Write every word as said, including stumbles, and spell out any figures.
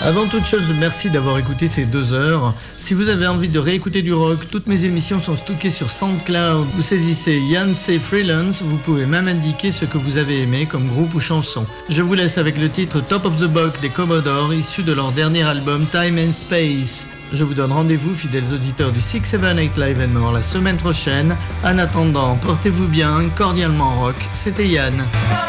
Avant toute chose, merci d'avoir écouté ces deux heures. Si vous avez envie de réécouter du rock, toutes mes émissions sont stockées sur SoundCloud. Vous saisissez Yann C. Freelance, vous pouvez même indiquer ce que vous avez aimé comme groupe ou chanson. Je vous laisse avec le titre Top of the Box des Commodores, issu de leur dernier album Time and Space. Je vous donne rendez-vous, fidèles auditeurs du six seven eight Live and More, la semaine prochaine. En attendant, portez-vous bien, cordialement rock, c'était Yann.